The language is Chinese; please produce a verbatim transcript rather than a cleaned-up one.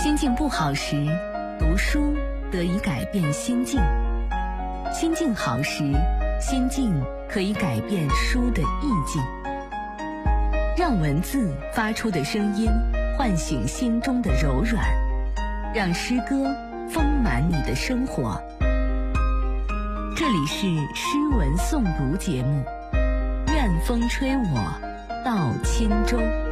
心境不好时，读书得以改变心境；心境好时，心境可以改变书的意境。让文字发出的声音唤醒心中的柔软，让诗歌丰满你的生活。这里是诗文诵读节目，愿风吹我到轻舟。